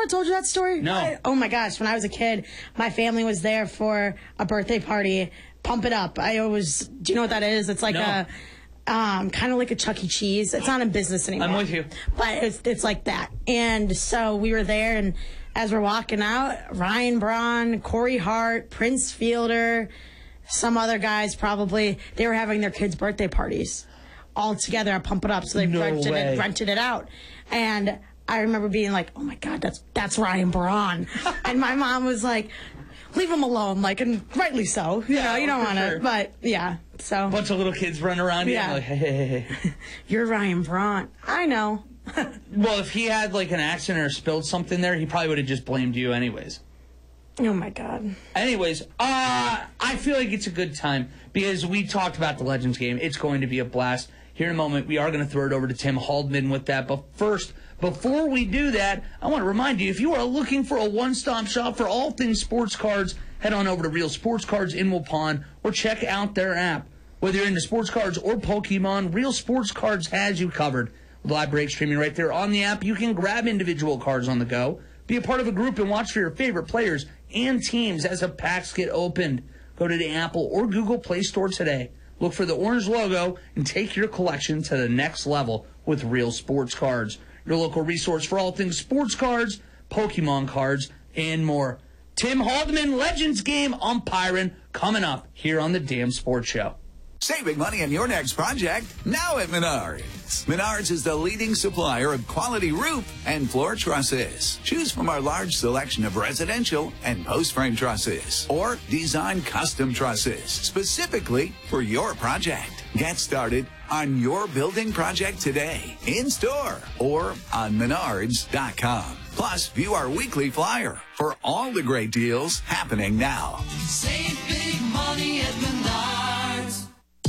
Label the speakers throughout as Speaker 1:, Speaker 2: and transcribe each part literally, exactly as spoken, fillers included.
Speaker 1: not told you that story?
Speaker 2: No.
Speaker 1: I, oh my gosh, when I was a kid, my family was there for a birthday party. Pump It Up. I always, do you know what that is? It's like
Speaker 2: No.
Speaker 1: a, um, kind of like a Chuck E. Cheese. It's not in business anymore.
Speaker 2: I'm with you.
Speaker 1: But it's, it's like that. And so we were there, and as we're walking out, Ryan Braun, Corey Hart, Prince Fielder, some other guys probably, they were having their kids' birthday parties all together at Pump It Up. So they
Speaker 2: No
Speaker 1: rented
Speaker 2: way.
Speaker 1: it, rented it out. And I remember being like, oh my God, that's that's Ryan Braun. And my mom was like, leave him alone, like, and rightly so. You
Speaker 2: Yeah,
Speaker 1: know, you don't
Speaker 2: for
Speaker 1: want to,
Speaker 2: sure.
Speaker 1: but yeah. So
Speaker 2: A bunch of little kids running around.
Speaker 1: Yeah.
Speaker 2: Yeah. Like, hey, hey, hey, hey.
Speaker 1: you're Ryan Braun. I know.
Speaker 2: Well, if he had like an accident or spilled something there, he probably would have just blamed you anyways.
Speaker 1: Oh my God.
Speaker 2: Anyways, uh, I feel like it's a good time because we talked about the Legends game. It's going to be a blast. Here in a moment, we are going to throw it over to Tim Haldeman with that. But first, before we do that, I want to remind you, if you are looking for a one-stop shop for all things sports cards, head on over to Real Sports Cards in Waupun or check out their app. Whether you're into sports cards or Pokemon, Real Sports Cards has you covered. With live break streaming right there on the app, you can grab individual cards on the go, be a part of a group, and watch for your favorite players and teams as the packs get opened. Go to the Apple or Google Play Store today. Look for the orange logo and take your collection to the next level with Real Sports Cards, your local resource for all things sports cards, Pokemon cards, and more. Tim Haldeman, Legends game umpiring, coming up here on the Damn Sports Show.
Speaker 3: Saving money on your next project now at Menards. Menards is the leading supplier of quality roof and floor trusses. Choose from our large selection of residential and post-frame trusses or design custom trusses specifically for your project. Get started on your building project today, in store or on menards dot com. Plus, view our weekly flyer for all the great deals happening now.
Speaker 4: Save big money at Menards.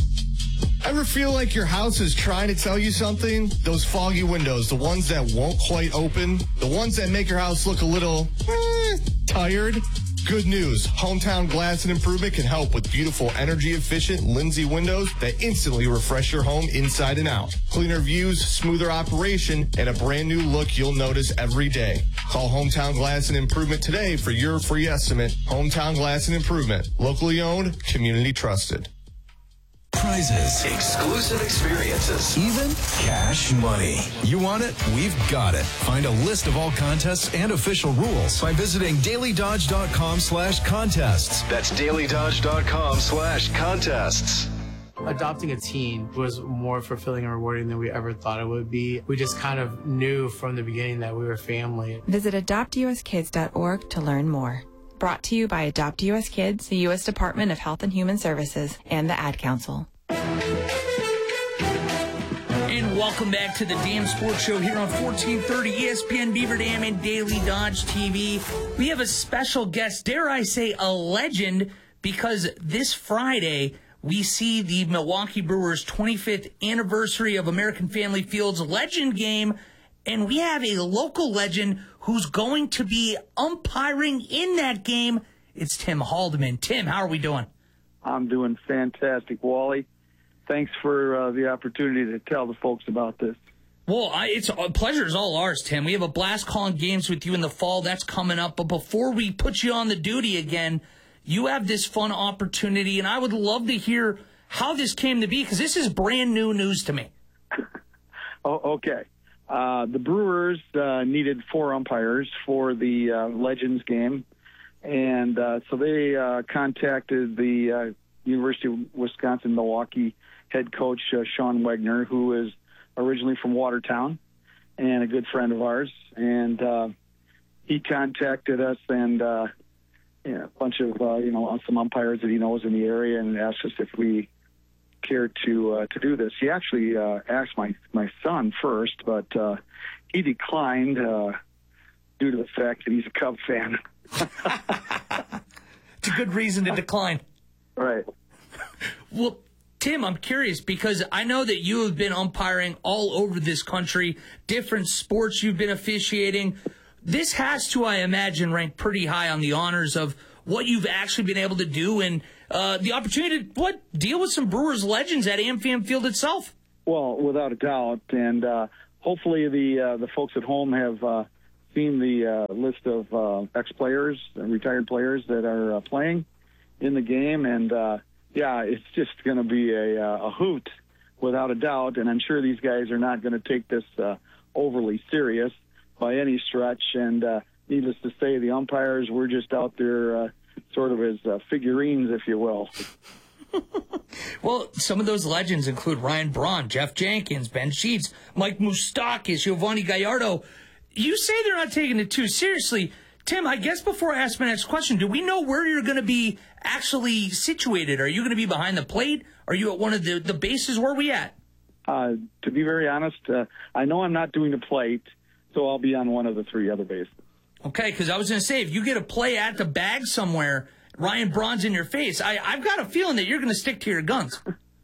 Speaker 5: Ever feel like your house is trying to tell you something? Those foggy windows, the ones that won't quite open, the ones that make your house look a little eh, tired? Good news. Hometown Glass and Improvement can help with beautiful, energy-efficient Lindsay windows that instantly refresh your home inside and out. Cleaner views, smoother operation, and a brand new look you'll notice every day. Call Hometown Glass and Improvement today for your free estimate. Hometown Glass and Improvement. Locally owned, community trusted.
Speaker 6: Prizes, exclusive experiences, even cash money. You want it? We've got it. Find a list of all contests and official rules by visiting daily dodge dot com slash contests. That's daily dodge dot com slash contests.
Speaker 7: Adopting a teen was more fulfilling and rewarding than we ever thought it would be. We just kind of knew from the beginning that we were family.
Speaker 8: Visit adopt u s kids dot org to learn more. Brought to you by Adopt U S Kids, the U S Department of Health and Human Services, and the Ad Council.
Speaker 2: And welcome back to the Damn Sports Show here on fourteen thirty E S P N Beaver Dam and Daily Dodge T V. We have a special guest, dare I say a legend, because this Friday we see the Milwaukee Brewers' twenty-fifth anniversary of American Family Field's Legend game, and we have a local legend who's going to be umpiring in that game. It's Tim Haldeman. Tim, how are we doing?
Speaker 9: I'm doing fantastic, Wally. Thanks for uh, the opportunity to tell the folks about this.
Speaker 2: Well, I, it's a pleasure is all ours, Tim. We have a blast calling games with you in the fall. That's coming up. But before we put you on the duty again, you have this fun opportunity, and I would love to hear how this came to be, because this is brand new news to me.
Speaker 9: Oh, okay. Uh, the Brewers uh, needed four umpires for the uh, Legends game, and uh, so they uh, contacted the uh, University of Wisconsin-Milwaukee head coach, uh, Sean Wegner, who is originally from Watertown and a good friend of ours, and uh, he contacted us and uh, you know, a bunch of uh, you know some umpires that he knows in the area, and asked us if we cared to uh, to do this. He actually uh, asked my my son first, but uh, he declined uh, due to the fact that he's a Cub fan.
Speaker 2: It's a good reason to decline.
Speaker 9: Right.
Speaker 2: Well, Tim, I'm curious, because I know that you have been umpiring all over this country, different sports you've been officiating. This has to, I imagine, rank pretty high on the honors of what you've actually been able to do, and uh, the opportunity to what deal with some Brewers legends at AmFam Field itself.
Speaker 9: Well, without a doubt, and uh, hopefully the uh, the folks at home have uh, seen the uh, list of uh, ex-players, uh, retired players that are uh, playing in the game, and uh, yeah, it's just going to be a, uh, a hoot without a doubt. And I'm sure these guys are not going to take this uh, overly serious by any stretch. And uh, needless to say, the umpires were just out there uh, sort of as uh, figurines, if you will.
Speaker 2: Well, some of those legends include Ryan Braun, Jeff Jenkins, Ben Sheets, Mike Moustakas, Giovanni Gallardo. You say they're not taking it too seriously. Tim, I guess before I ask my next question, do we know where you're going to be actually situated? Are you going to be behind the plate? Are you at one of the, the bases? Where are we at?
Speaker 9: Uh, to be very honest, uh, I know I'm not doing the plate, so I'll be on one of the three other bases.
Speaker 2: Okay, because I was going to say, if you get a play at the bag somewhere, Ryan Braun's in your face, I, I've got a feeling that you're going to stick to your guns.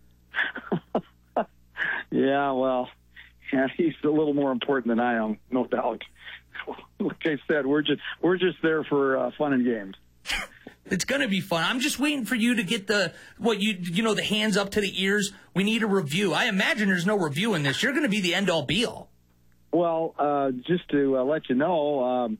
Speaker 9: Yeah, well, yeah, he's a little more important than I am, no doubt. Like I said, we're just we're just there for uh, fun and games.
Speaker 2: It's going to be fun. I'm just waiting for you to get the, what you, you know, the hands up to the ears. We need a review. I imagine there's no review in this. You're going to be the end-all, be-all.
Speaker 9: Well, uh, just to uh, let you know, um,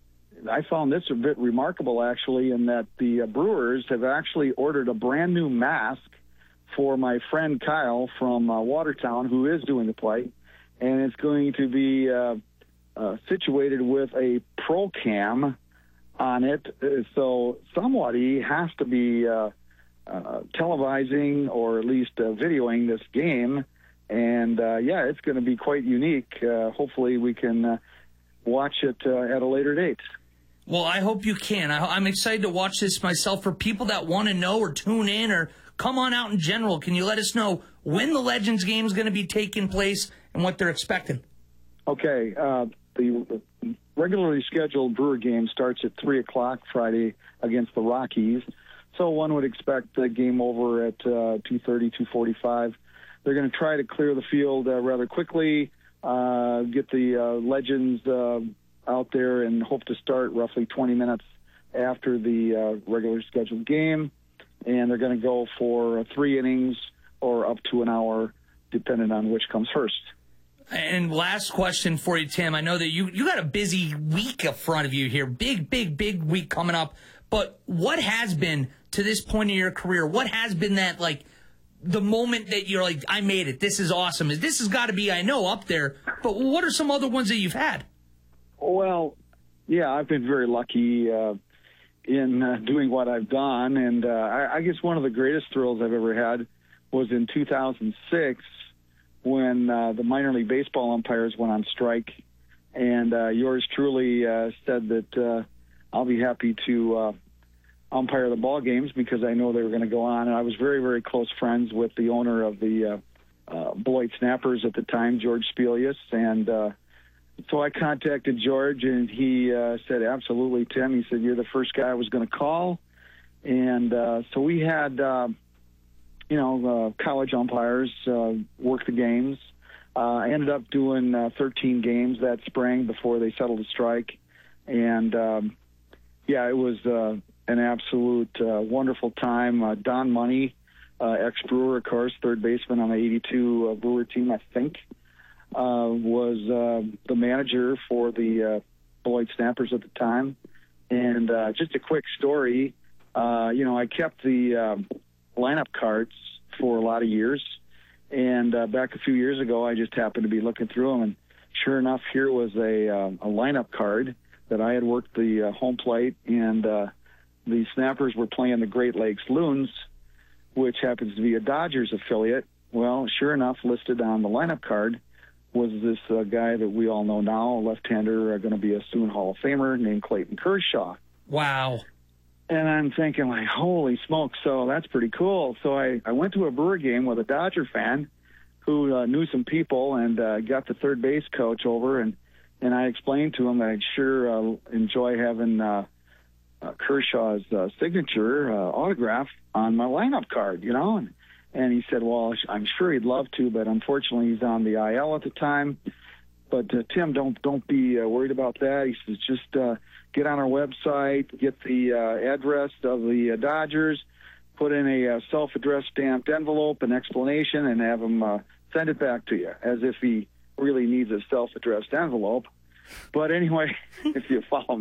Speaker 9: I found this a bit remarkable, actually, in that the uh, Brewers have actually ordered a brand-new mask for my friend Kyle from uh, Watertown, who is doing the play, and it's going to be uh, uh, situated with a Pro Cam on it, so somebody has to be uh, uh, televising or at least uh, videoing this game, and uh, yeah, it's going to be quite unique. Uh, hopefully we can uh, watch it uh, at a later date.
Speaker 2: Well, I hope you can. I, I'm excited to watch this myself. For people that want to know or tune in or come on out in general, can you let us know when the Legends game is going to be taking place and what they're expecting?
Speaker 9: Okay, uh, the regularly scheduled Brewer game starts at three o'clock Friday against the Rockies, so one would expect the game over at uh, two thirty, two forty-five. They're going to try to clear the field uh, rather quickly, uh, get the uh, Legends uh, out there, and hope to start roughly twenty minutes after the uh, regular scheduled game. And they're going to go for three innings or up to an hour, depending on which comes first.
Speaker 2: And last question for you, Tim. I know that you, you got a busy week in front of you here. Big, big, big week coming up. But what has been, to this point in your career, what has been that, like, the moment that you're like, I made it, this is awesome? This has got to be, I know, up there. But what are some other ones that you've had?
Speaker 9: Well, yeah, I've been very lucky uh, in uh, doing what I've done. And uh, I, I guess one of the greatest thrills I've ever had was in two thousand six when uh, the minor league baseball umpires went on strike. And uh, yours truly uh, said that uh, I'll be happy to uh, umpire the ball games because I know they were going to go on. And I was very, very close friends with the owner of the uh, uh, Beloit Snappers at the time, George Spelius. And uh, so I contacted George, and he uh, said, absolutely, Tim. He said, you're the first guy I was going to call. And uh, so we had, uh, you know, uh, college umpires uh, work the games. Uh, I ended up doing uh, thirteen games that spring before they settled the strike. And, um, yeah, it was uh, an absolute uh, wonderful time. Uh, Don Money, uh, ex-Brewer, of course, third baseman on the eighty-two uh, Brewer team, I think, uh, was uh, the manager for the uh, Beloit Snappers at the time. And uh, just a quick story, uh, you know, I kept the um, lineup cards for a lot of years. And uh, back a few years ago, I just happened to be looking through them, and sure enough, here was a, uh, a lineup card that I had worked the uh, home plate, and uh, the Snappers were playing the Great Lakes Loons, which happens to be a Dodgers affiliate. Well, sure enough, listed on the lineup card was this uh, guy that we all know now, a left-hander, uh, going to be a soon Hall of Famer named Clayton Kershaw.
Speaker 2: Wow.
Speaker 9: And I'm thinking, like, holy smokes, so that's pretty cool. So I, I went to a Brewer game with a Dodger fan who uh, knew some people, and uh, got the third base coach over, and, and I explained to him that I'd sure uh, enjoy having uh, uh, Kershaw's uh, signature uh, autograph on my lineup card, you know. And, and he said, well, I'm sure he'd love to, but unfortunately he's on the I L at the time. But, uh, Tim, don't don't be uh, worried about that. He says, just uh, get on our website, get the uh, address of the uh, Dodgers, put in a uh, self-addressed stamped envelope, an explanation, and have him uh, send it back to you, as if he really needs a self-addressed envelope. But anyway, if you follow